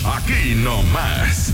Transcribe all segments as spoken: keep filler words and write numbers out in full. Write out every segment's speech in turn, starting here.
Aquí no más.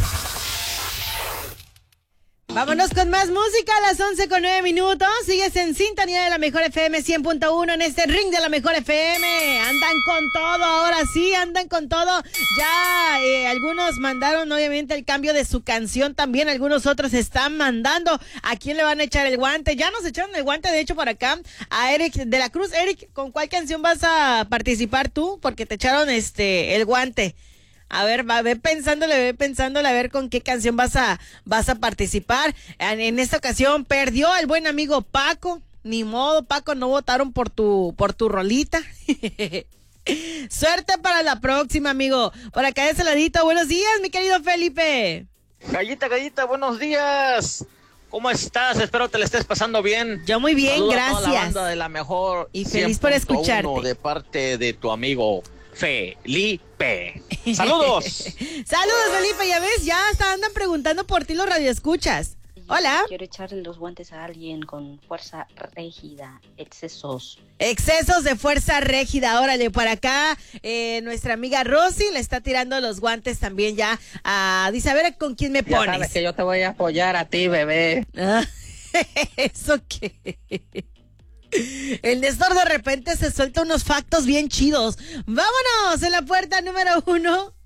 Vámonos con más música a las once con nueve minutos. Sigues en sintonía de la Mejor F M cien punto uno en este ring de la Mejor F M. Andan con todo, ahora sí, andan con todo. Ya eh, algunos mandaron obviamente el cambio de su canción, también algunos otros están mandando a quién le van a echar el guante. Ya nos echaron el guante, de hecho, por acá a Eric de la Cruz. Eric, ¿con cuál canción vas a participar tú? Porque te echaron este el guante. A ver, va, ve pensándole, ve pensándole a ver con qué canción vas a, vas a participar. En, en esta ocasión perdió el buen amigo Paco. Ni modo, Paco, no votaron por tu, por tu rolita. Suerte para la próxima, amigo. Por acá de ese ladito, buenos días, mi querido Felipe. Gallita, Gallita, buenos días. ¿Cómo estás? Espero te la estés pasando bien. Yo muy bien, Saludos gracias. A toda la banda de la Mejor y feliz por escucharte. De parte de tu amigo Felipe. ¡Saludos! ¡Saludos, Felipe! Ya ves, ya hasta andan preguntando por ti los radioescuchas. Hola. Quiero echarle los guantes a alguien con fuerza rígida, excesos. Excesos de fuerza rígida. Órale, por acá eh, nuestra amiga Rosy le está tirando los guantes también ya. A, dice, a ver con quién me pones. Ya sabes que yo te voy a apoyar a ti, bebé. ¿Eso qué? El Néstor de repente se suelta unos factos bien chidos. Vámonos en la puerta número uno.